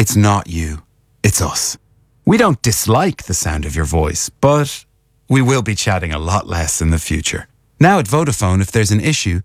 It's not you. It's us. We don't dislike the sound of your voice, but we will be chatting a lot less in the future. Now at Vodafone, if there's an issue,